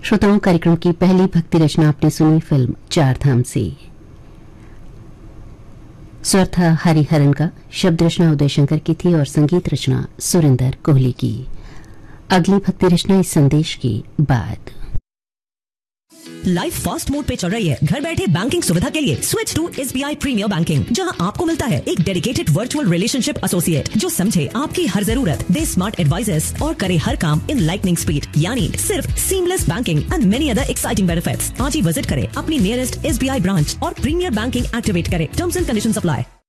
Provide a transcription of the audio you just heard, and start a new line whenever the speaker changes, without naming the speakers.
श्रोताओं, कार्यक्रम की पहली भक्ति रचना आपने सुनी फिल्म चार धाम से। स्वर था हरिहरन का, शब्द रचना उदय शंकर की थी और संगीत रचना सुरेंद्र कोहली की। अगली भक्ति रचना इस संदेश के बाद।
लाइफ फास्ट मोड पे चल रही है। घर बैठे बैंकिंग सुविधा के लिए switch to SBI premiere banking, जहां आपको मिलता है एक डेडिकेटेड वर्चुअल रिलेशनशिप एसोसिएट जो समझे आपकी हर जरूरत, दे स्मार्ट एडवाइजर्स और करे हर काम इन लाइटनिंग स्पीड, यानी सिर्फ seamless banking and many other exciting benefits. आज ही विजिट करें अपनी नियरेस्ट SBI ब्रांच और प्रीमियर बैंकिंग एक्टिवेट करें। Terms and conditions apply.